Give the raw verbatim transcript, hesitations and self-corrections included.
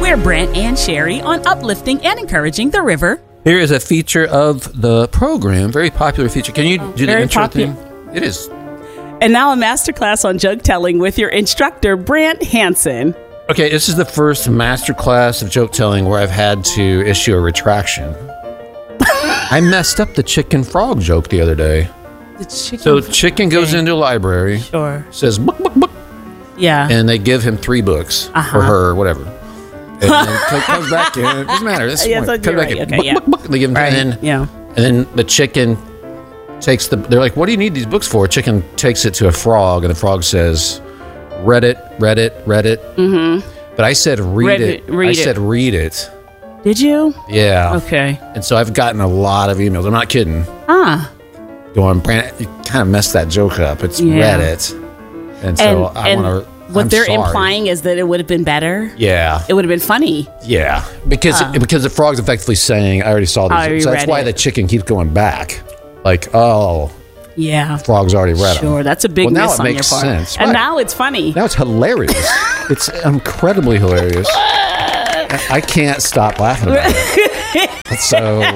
We're Brent and Sherry on uplifting and encouraging the river. Here is a feature of the program, very popular feature. Can you do the Very intro popu- thing? It is. And now a masterclass on joke telling with your instructor, Brant Hansen. Okay, this is the first master class of joke telling where I've had to issue a retraction. I messed up the chicken frog joke the other day. The chicken So chicken goes into a library, Sure. says book, book, book, Yeah. and they give him three books Uh-huh. for her or whatever. And then c- comes back in. It doesn't matter. This Yes, point, you're comes back right. in. Okay, book, yeah. book, book. They give him Right. and then, Yeah. and then the chicken takes the. They're like, "What do you need these books for?" Chicken takes it to a frog, and the frog says, "Read it, read it, read it." Mm-hmm. But I said, "Read, Read it." it, read I it. said, "Read it." Did you? Yeah. Okay. And so I've gotten a lot of emails. I'm not kidding. Ah. Going, Brant, you kind of messed that joke up. It's Yeah. Reddit. And so and I and want to. what I'm they're sorry. implying is that it would have been better. Yeah. It would have been funny. Yeah. Because because the frog's effectively saying, I already saw I already this. So that's read why it. the chicken keeps going back. Like, oh, Yeah. frog's already read them. Sure. That's a big Well, now miss it on makes your part. sense. And Right. now it's funny. Now it's hilarious. It's incredibly hilarious. I can't stop laughing about it. So